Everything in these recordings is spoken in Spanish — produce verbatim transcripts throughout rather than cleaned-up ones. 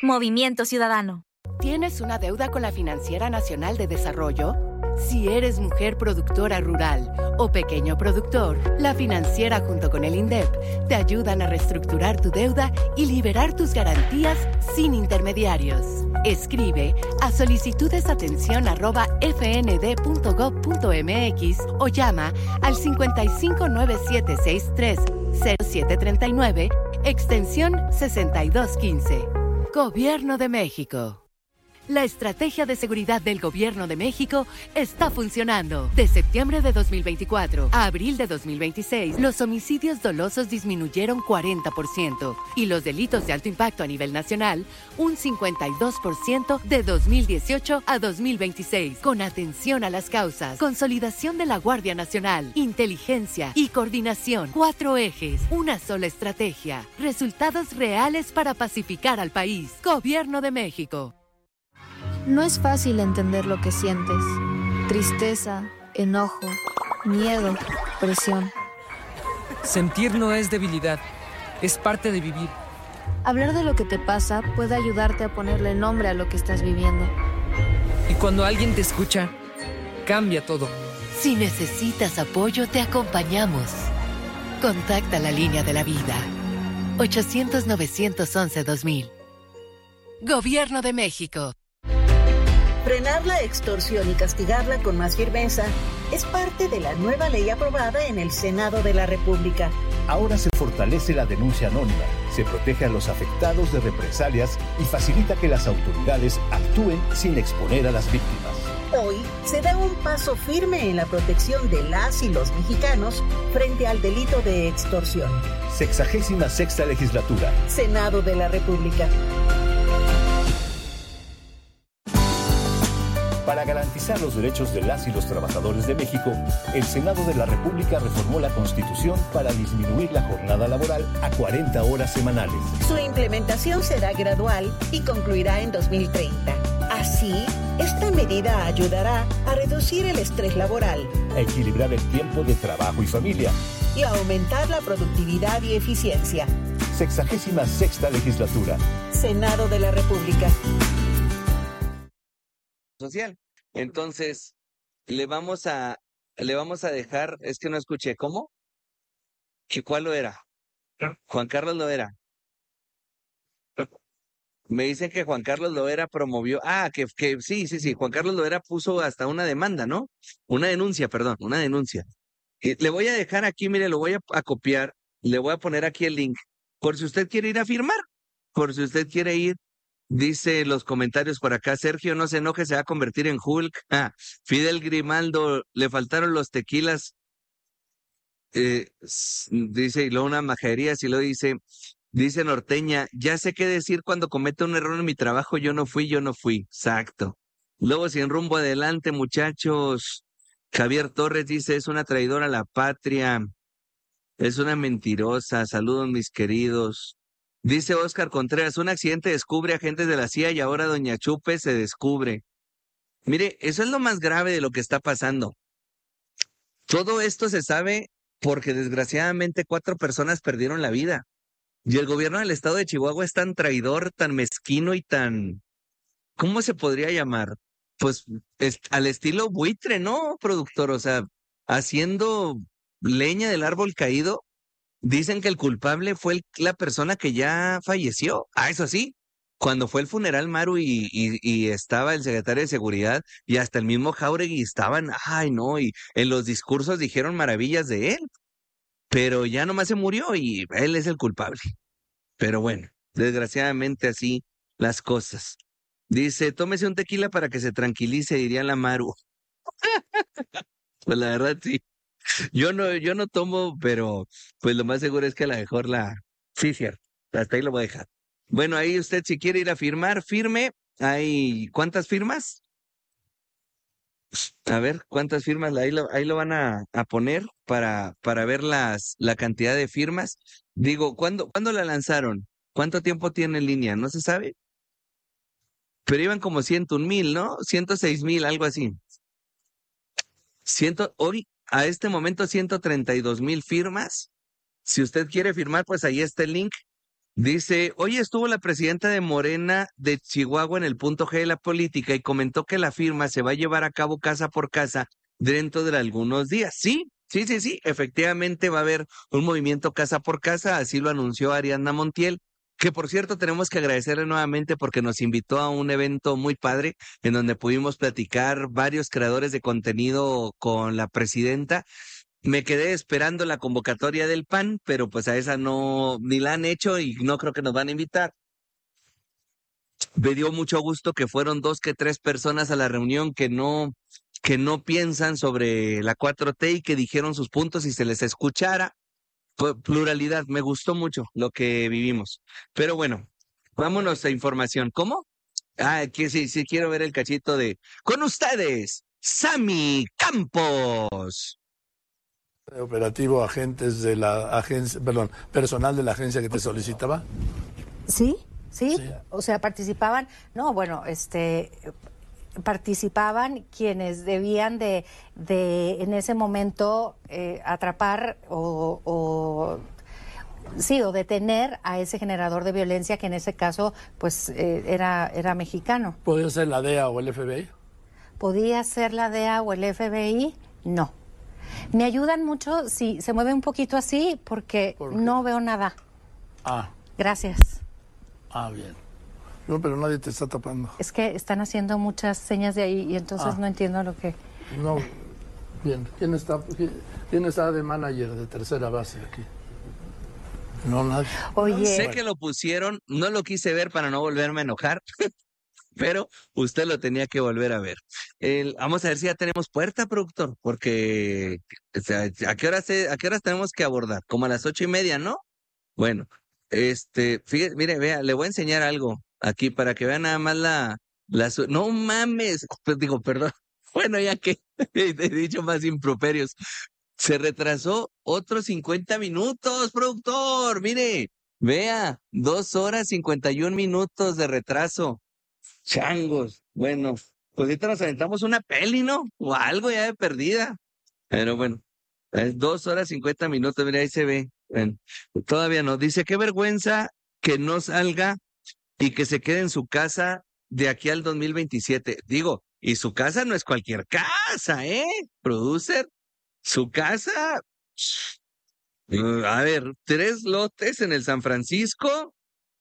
Movimiento Ciudadano. ¿Tienes una deuda con la Financiera Nacional de Desarrollo? Si eres mujer productora rural o pequeño productor, la Financiera junto con el INDEP te ayudan a reestructurar tu deuda y liberar tus garantías sin intermediarios. Escribe a solicitudesatención arroba fnd.gov.mx o llama al cincuenta y cinco nueve siete sesenta y tres cero siete treinta y nueve, extensión sesenta y dos quince. Gobierno de México. La estrategia de seguridad del Gobierno de México está funcionando. De septiembre de dos mil veinticuatro a abril de dos mil veintiséis, los homicidios dolosos disminuyeron cuarenta por ciento y los delitos de alto impacto a nivel nacional un cincuenta y dos por ciento de dos mil dieciocho a dos mil veintiséis. Con atención a las causas, consolidación de la Guardia Nacional, inteligencia y coordinación. Cuatro ejes, una sola estrategia. Resultados reales para pacificar al país. Gobierno de México. No es fácil entender lo que sientes. Tristeza, enojo, miedo, presión. Sentir no es debilidad, es parte de vivir. Hablar de lo que te pasa puede ayudarte a ponerle nombre a lo que estás viviendo. Y cuando alguien te escucha, cambia todo. Si necesitas apoyo, te acompañamos. Contacta la línea de la vida. ochocientos, novecientos once, dos mil. Gobierno de México. Frenar la extorsión y castigarla con más firmeza es parte de la nueva ley aprobada en el Senado de la República. Ahora se fortalece la denuncia anónima, se protege a los afectados de represalias y facilita que las autoridades actúen sin exponer a las víctimas. Hoy se da un paso firme en la protección de las y los mexicanos frente al delito de extorsión. Sexagésima sexta legislatura. Senado de la República. Para garantizar los derechos de las y los trabajadores de México, el Senado de la República reformó la Constitución para disminuir la jornada laboral a cuarenta horas semanales. Su implementación será gradual y concluirá en dos mil treinta. Así, esta medida ayudará a reducir el estrés laboral, a equilibrar el tiempo de trabajo y familia y a aumentar la productividad y eficiencia. Sexagésima sexta legislatura. Senado de la República. Social. Entonces, le vamos a, le vamos a dejar, es que no escuché, ¿cómo? ¿Que cuál lo era? Juan Carlos Loera. Me dicen que Juan Carlos Loera promovió, ah, que, que sí, sí, sí, Juan Carlos Loera puso hasta una demanda, ¿no? Una denuncia, perdón, una denuncia. Y le voy a dejar aquí, mire, lo voy a, a copiar, le voy a poner aquí el link, por si usted quiere ir a firmar, por si usted quiere ir. Dice los comentarios por acá, Sergio, no se enoje, se va a convertir en Hulk. Ah, Fidel Grimaldo, le faltaron los tequilas. Eh, dice, y luego una majadería, si lo dice, dice Norteña, ya sé qué decir cuando comete un error en mi trabajo, yo no fui, yo no fui. Exacto. Luego, sin rumbo adelante, muchachos. Javier Torres dice, es una traidora a la patria. Es una mentirosa. Saludos, mis queridos. Dice Óscar Contreras, un accidente descubre agentes de la C I A y ahora Doña Chupe se descubre. Mire, eso es lo más grave de lo que está pasando. Todo esto se sabe porque desgraciadamente cuatro personas perdieron la vida. Y el gobierno del estado de Chihuahua es tan traidor, tan mezquino y tan... ¿Cómo se podría llamar? Pues es, al estilo buitre, ¿no, productor? O sea, haciendo leña del árbol caído. Dicen que el culpable fue el, la persona que ya falleció. Ah, eso sí, cuando fue el funeral Maru y, y, y estaba el secretario de Seguridad y hasta el mismo Jáuregui estaban, ay no, y en los discursos dijeron maravillas de él, pero ya nomás se murió y él es el culpable. Pero bueno, desgraciadamente así las cosas. Dice, tómese un tequila para que se tranquilice, diría la Maru. Pues la verdad sí. Yo no, yo no tomo, pero pues lo más seguro es que a lo mejor la... Sí, cierto. Hasta ahí lo voy a dejar. Bueno, ahí usted si quiere ir a firmar, firme. Hay ¿cuántas firmas? A ver, ¿cuántas firmas? Ahí lo, ahí lo van a, a poner para, para ver las, la cantidad de firmas. Digo, ¿cuándo, ¿cuándo la lanzaron? ¿Cuánto tiempo tiene en línea? ¿No se sabe? Pero iban como ciento un mil, ¿no? ciento seis mil, algo así. Ciento, hoy, a este momento, ciento treinta y dos mil firmas. Si usted quiere firmar, pues ahí está el link. Dice, hoy estuvo la presidenta de Morena de Chihuahua en el punto G de la política y comentó que la firma se va a llevar a cabo casa por casa dentro de algunos días. Sí, sí, sí, sí, efectivamente va a haber un movimiento casa por casa, así lo anunció Ariadna Montiel, que por cierto tenemos que agradecerle nuevamente porque nos invitó a un evento muy padre en donde pudimos platicar varios creadores de contenido con la presidenta. Me quedé esperando la convocatoria del P A N, pero pues a esa no, ni la han hecho y no creo que nos van a invitar. Me dio mucho gusto que fueron dos que tres personas a la reunión que no, que no piensan sobre la cuatro T y que dijeron sus puntos y se les escuchara. Pluralidad, me gustó mucho lo que vivimos. Pero bueno, vámonos a información. ¿Cómo? Ah, que sí, sí quiero ver el cachito de... Con ustedes, Sammy Campos. Operativo, agentes de la agencia, perdón, personal de la agencia que te solicitaba. Sí, sí, Sí. o sea, participaban, no, bueno, este, participaban quienes debían de, de en ese momento eh, atrapar o, o, sí, o detener a ese generador de violencia que en ese caso, pues, eh, era, era mexicano. ¿Podría ser la D E A o el F B I? ¿Podía ser la D E A o el F B I? No. Me ayudan mucho si se mueve un poquito así porque ¿Por qué? no veo nada. Ah, Gracias. ah, bien. No, pero nadie te está tapando. Es que están haciendo muchas señas de ahí y entonces Ah. no entiendo lo que... No, bien. ¿Quién está, quién, quién está de manager de tercera base aquí? No, nadie. Oye, Sé que lo pusieron, no lo quise ver para no volverme a enojar, pero usted lo tenía que volver a ver. El, vamos a ver si ya tenemos puerta, productor, porque o sea, ¿a qué horas se- a qué horas tenemos que abordar? Como a las ocho y media, ¿no? Bueno, este, fíjese, mire, vea, le voy a enseñar algo aquí para que vean nada más la, la su- no mames, pues digo, perdón. Bueno, ya que he dicho más improperios. Se retrasó otros cincuenta minutos, productor. Mire, vea, dos horas cincuenta y un minutos de retraso. Changos. Bueno, pues ahorita nos aventamos una peli, ¿no? O algo ya de perdida. Pero bueno, es dos horas cincuenta minutos, mira, ahí se ve. Bueno, todavía no. Dice, qué vergüenza que no salga y que se quede en su casa de aquí al dos mil veintisiete. Digo, y su casa no es cualquier casa, ¿eh? Producer, su casa, uh, a ver, tres lotes en el San Francisco,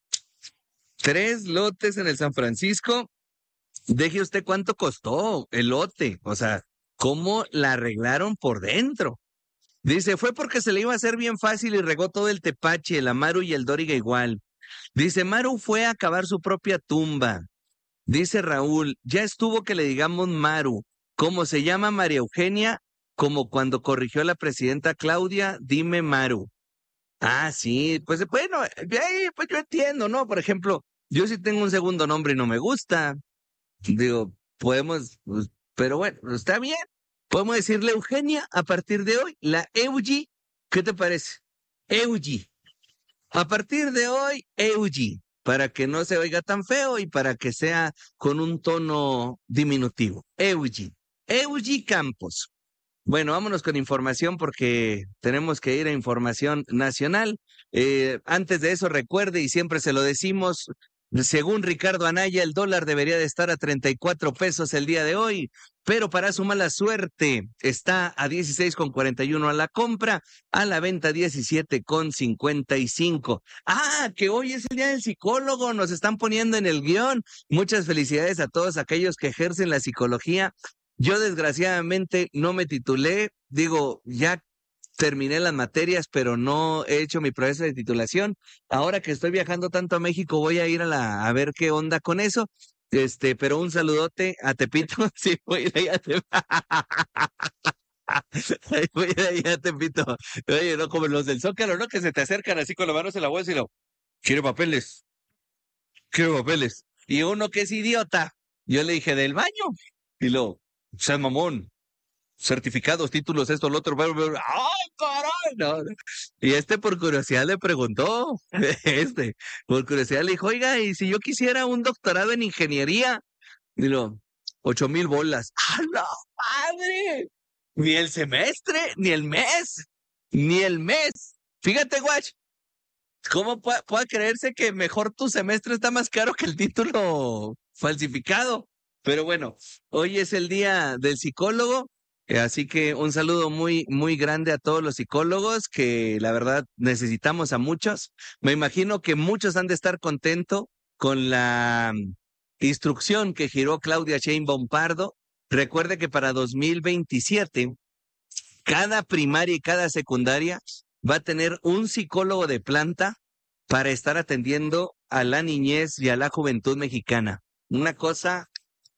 tres lotes en el San Francisco. Deje usted cuánto costó el lote, o sea, cómo la arreglaron por dentro. Dice, fue porque se le iba a hacer bien fácil y regó todo el tepache, el Amaru y el Dóriga igual. Dice, Maru fue a cavar su propia tumba. Dice Raúl, ya estuvo que le digamos Maru. ¿Cómo se llama María Eugenia? Como cuando corrigió a la presidenta Claudia, dime Maru. Ah, sí, pues bueno, de ahí, pues yo entiendo, ¿no? Por ejemplo, yo sí tengo un segundo nombre y no me gusta. Digo, podemos, pues, pero bueno, está bien. Podemos decirle Eugenia a partir de hoy, la Eugi, ¿qué te parece? Eugi. A partir de hoy, Eugi, para que no se oiga tan feo y para que sea con un tono diminutivo. Eugi. Eugi Campos. Bueno, vámonos con información porque tenemos que ir a información nacional. Eh, antes de eso, recuerde, y siempre se lo decimos, según Ricardo Anaya, el dólar debería de estar a treinta y cuatro pesos el día de hoy, pero para su mala suerte está a dieciséis con cuarenta y uno a la compra, a la venta diecisiete con cincuenta y cinco. Ah, que hoy es el día del psicólogo, nos están poniendo en el guión. Muchas felicidades a todos aquellos que ejercen la psicología. Yo desgraciadamente no me titulé, digo, ya terminé las materias, pero no he hecho mi proceso de titulación. Ahora que estoy viajando tanto a México, voy a ir a la a ver qué onda con eso. Este, pero un saludote a Tepito. Sí, voy a ir ahí a Tepito. Voy a ir ahí a Tepito. Oye, no como los del Zócalo, ¿no? Que se te acercan así con las manos en la bolsa y lo, quiero papeles, quiero papeles. Y uno que es idiota, yo le dije, del baño. Y lo, sea mamón. Certificados, títulos, esto, lo otro. ¡Ay, caray! No, no. Y este por curiosidad le preguntó, este, por curiosidad le dijo, oiga, y si yo quisiera un doctorado en ingeniería, y lo, ocho mil bolas. ¡Ah, no, padre! Ni el semestre, ni el mes, ni el mes. Fíjate, guach, ¿Cómo puede, puede creerse que mejor tu semestre está más caro que el título falsificado? Pero bueno, hoy es el día del psicólogo, eh, así que un saludo muy, muy grande a todos los psicólogos, que la verdad necesitamos a muchos. Me imagino que muchos han de estar contentos con la mm, instrucción que giró Claudia Sheinbaum Pardo. Recuerde que para dos mil veintisiete, cada primaria y cada secundaria va a tener un psicólogo de planta para estar atendiendo a la niñez y a la juventud mexicana. Una cosa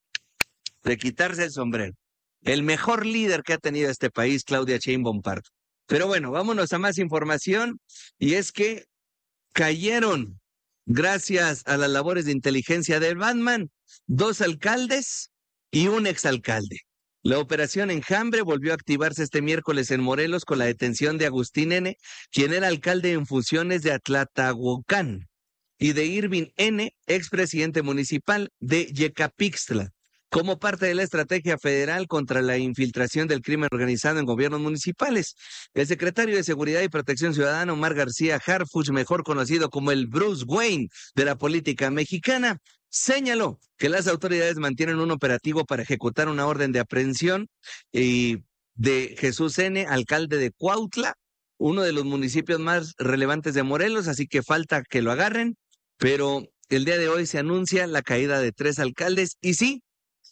de quitarse el sombrero. El mejor líder que ha tenido este país, Claudia Sheinbaum Pardo. Pero bueno, vámonos a más información, y es que cayeron, gracias a las labores de inteligencia del Batman, dos alcaldes y un exalcalde. La operación Enjambre volvió a activarse este miércoles en Morelos con la detención de Agustín N., quien era alcalde en funciones de Atlatlahuacán, y de Irving N., expresidente municipal de Yecapixtla, como parte de la estrategia federal contra la infiltración del crimen organizado en gobiernos municipales. El secretario de Seguridad y Protección Ciudadana, Omar García Harfuch, mejor conocido como el Bruce Wayne de la política mexicana, señaló que las autoridades mantienen un operativo para ejecutar una orden de aprehensión y de Jesús N., alcalde de Cuautla, uno de los municipios más relevantes de Morelos, así que falta que lo agarren, pero el día de hoy se anuncia la caída de tres alcaldes, y sí,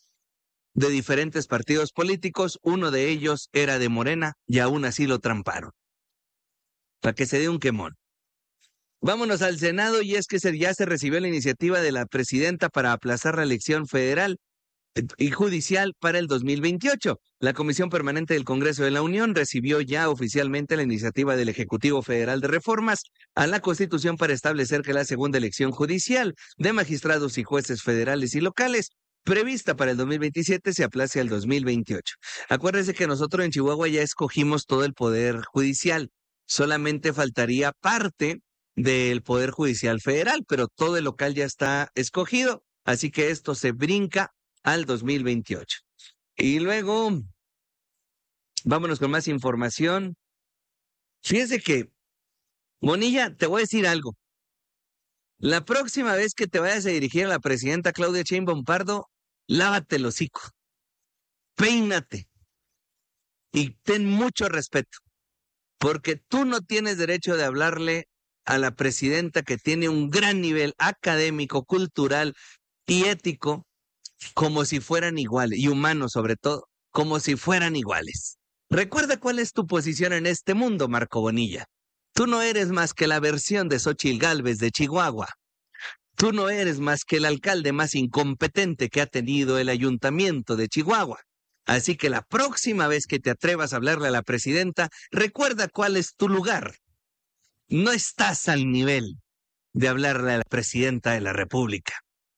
de diferentes partidos políticos. Uno de ellos era de Morena y aún así lo tramparon, para que se dé un quemón. Vámonos al Senado, y es que ya se recibió la iniciativa de la presidenta para aplazar la elección federal y judicial para el dos mil veintiocho. La Comisión Permanente del Congreso de la Unión recibió ya oficialmente la iniciativa del Ejecutivo Federal de reformas a la Constitución para establecer que la segunda elección judicial de magistrados y jueces federales y locales, prevista para el dos mil veintisiete, se aplace al dos mil veintiocho. Acuérdense que nosotros en Chihuahua ya escogimos todo el poder judicial. Solamente faltaría parte del Poder Judicial Federal, pero todo el local ya está escogido, así que esto se brinca al dos mil veintiocho. Y luego, vámonos con más información. Fíjese que, Bonilla, te voy a decir algo. La próxima vez que te vayas a dirigir a la presidenta Claudia Sheinbaum Pardo, lávate el hocico, peínate y ten mucho respeto, porque tú no tienes derecho de hablarle a la presidenta, que tiene un gran nivel académico, cultural y ético, como si fueran iguales, y humanos sobre todo, como si fueran iguales. Recuerda cuál es tu posición en este mundo, Marco Bonilla. Tú no eres más que la versión de Xóchitl Gálvez de Chihuahua. Tú no eres más que el alcalde más incompetente que ha tenido el ayuntamiento de Chihuahua. Así que la próxima vez que te atrevas a hablarle a la presidenta, recuerda cuál es tu lugar. No estás al nivel de hablarle a la presidenta de la República.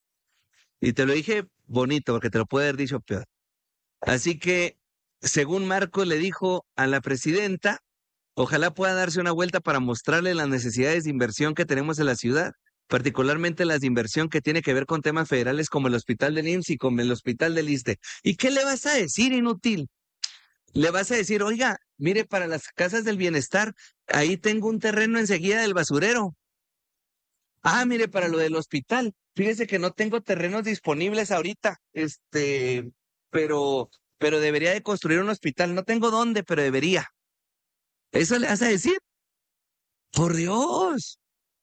Y te lo dije bonito, porque te lo puede haber dicho peor. Así que, según Marco le dijo a la presidenta, ojalá pueda darse una vuelta para mostrarle las necesidades de inversión que tenemos en la ciudad, particularmente las de inversión que tiene que ver con temas federales como el hospital del I M S S y como el hospital del ISSSTE. ¿Y qué le vas a decir, inútil? Le vas a decir, oiga, mire, para las casas del bienestar, ahí tengo un terreno enseguida del basurero. Ah, mire, para lo del hospital, fíjese que no tengo terrenos disponibles ahorita, este, pero, pero debería de construir un hospital. No tengo dónde, pero debería. ¿Eso le vas a decir? Por Dios.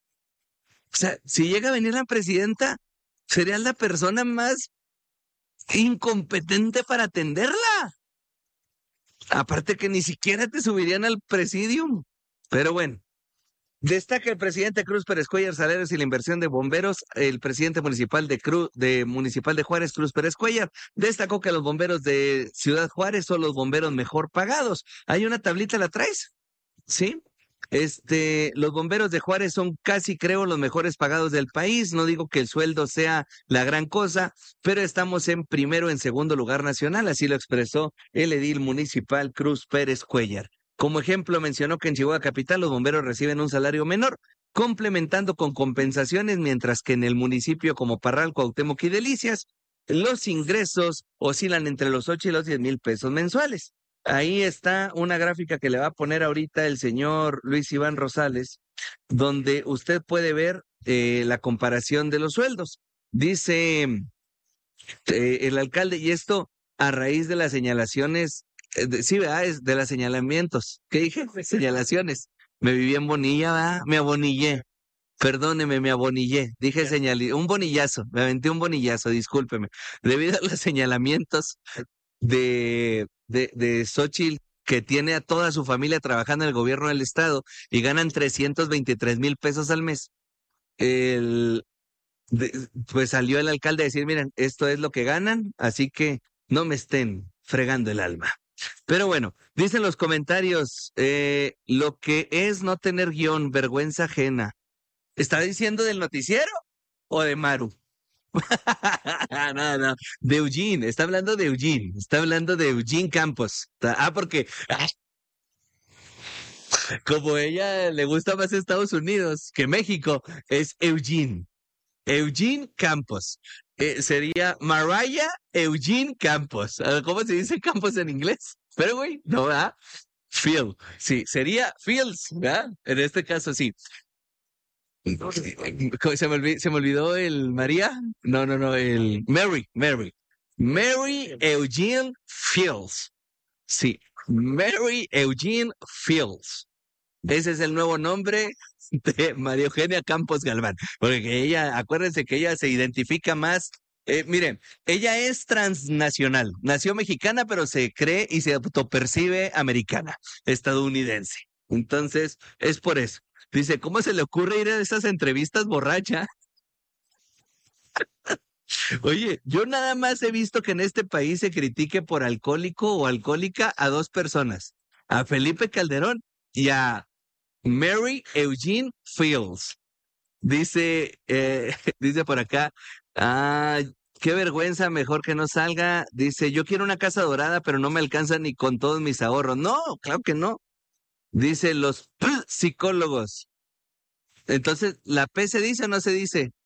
O sea, si llega a venir la presidenta, sería la persona más incompetente para atenderla. Aparte que ni siquiera te subirían al presidium. Pero bueno, destaca el presidente Cruz Pérez Cuellar salarios y la inversión de bomberos. El presidente municipal de, Cruz, de municipal de Juárez, Cruz Pérez Cuellar, destacó que los bomberos de Ciudad Juárez son los bomberos mejor pagados. Hay una tablita, ¿la traes? Sí. Este, los bomberos de Juárez son casi, creo, los mejores pagados del país. No digo que el sueldo sea la gran cosa, pero estamos en primero, en segundo lugar nacional, así lo expresó el edil municipal Cruz Pérez Cuellar. Como ejemplo, mencionó que en Chihuahua Capital los bomberos reciben un salario menor, complementando con compensaciones, mientras que en el municipio como Parral, Cuauhtémoc y Delicias, los ingresos oscilan entre los ocho y los diez mil pesos mensuales. Ahí está una gráfica que le va a poner ahorita el señor Luis Iván Rosales donde usted puede ver eh, la comparación de los sueldos. Dice eh, el alcalde, y esto a raíz de las señalaciones, eh, de, sí, ¿verdad? Es de los señalamientos. ¿Qué dije? Señalaciones. Me viví en Bonilla, ¿verdad? Me abonillé. Perdóneme, me abonillé. Dije señal, un bonillazo. Me aventé un bonillazo, discúlpeme. Debido a los señalamientos de, de, de Xóchitl, que tiene a toda su familia trabajando en el gobierno del estado y ganan trescientos veintitrés mil pesos al mes, el, de, pues salió el alcalde a decir, miren, esto es lo que ganan, así que no me estén fregando el alma. Pero bueno, dicen los comentarios, eh, lo que es no tener guión, vergüenza ajena. ¿Está diciendo del noticiero o de Maru? No, no, de Eugene, está hablando de Eugene, está hablando de Eugene Campos. Ah, porque ah, como ella le gusta más Estados Unidos que México, es Eugene. Eugene Campos. Eh, sería Mariah Eugene Campos. ¿Cómo se dice Campos en inglés? Pero güey, no, ¿verdad? Phil, sí, sería Fields, ¿verdad? En este caso sí. Se me, olvidó, se me olvidó el María. No, no, no, el Mary, Mary. Mary Eugene Fields. Sí, Mary Eugene Fields. Ese es el nuevo nombre de María Eugenia Campos Galván. Porque ella, acuérdense que ella se identifica más. Eh, miren, ella es transnacional. Nació mexicana, pero se cree y se autopercibe americana, estadounidense. Entonces, es por eso. Dice, ¿cómo se le ocurre ir a esas entrevistas borracha? Oye, yo nada más he visto que en este país se critique por alcohólico o alcohólica a dos personas, a Felipe Calderón y a Mary Eugene Fields. Dice, eh, dice por acá, ah, qué vergüenza, mejor que no salga. Dice, yo quiero una casa dorada, pero no me alcanza ni con todos mis ahorros. No, claro que no. Dice los psicólogos. Entonces, ¿la P se dice o no se dice?